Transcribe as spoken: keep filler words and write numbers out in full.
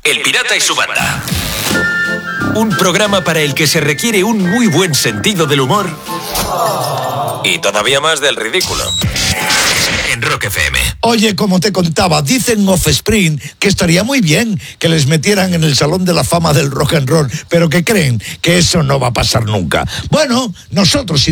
El Pirata y su banda. Un programa para el que se requiere un muy buen sentido del humor y todavía más del ridículo. En Rock F M. Oye, como te contaba, dicen Offspring que estaría muy bien que les metieran en el Salón de la Fama del Rock and Roll, pero que creen que eso no va a pasar nunca. Bueno, nosotros